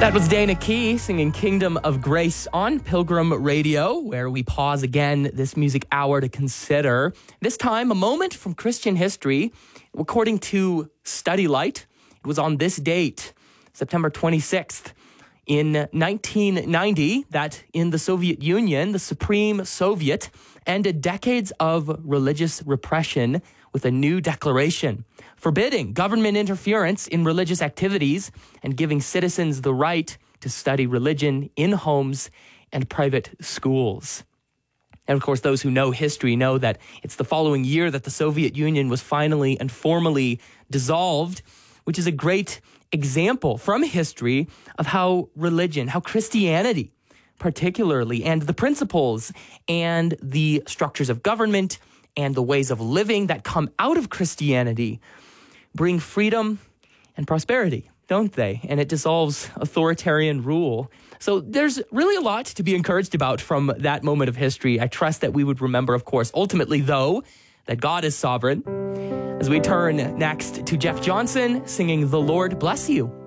That was Dana Key singing Kingdom of Grace on Pilgrim Radio, where we pause again this music hour to consider, this time, a moment from Christian history. According to Study Light, it was on this date, September 26th, in 1990, that in the Soviet Union, the Supreme Soviet ended decades of religious repression with a new declaration forbidding government interference in religious activities and giving citizens the right to study religion in homes and private schools. And of course, those who know history know that it's the following year that the Soviet Union was finally and formally dissolved, which is a great example from history of how religion, how Christianity particularly, and the principles and the structures of government and the ways of living that come out of Christianity bring freedom and prosperity, don't they? And it dissolves authoritarian rule. So there's really a lot to be encouraged about from that moment of history. I trust that we would remember, of course, ultimately, though, that God is sovereign. As we turn next to Jeff Johnson singing "The Lord Bless You."